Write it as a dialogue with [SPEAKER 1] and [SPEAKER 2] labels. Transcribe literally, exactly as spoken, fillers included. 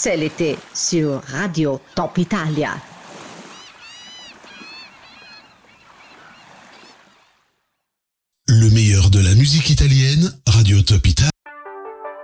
[SPEAKER 1] C'est l'été sur Radio Top Italia.
[SPEAKER 2] Le meilleur de la musique italienne, Radio Top Italia.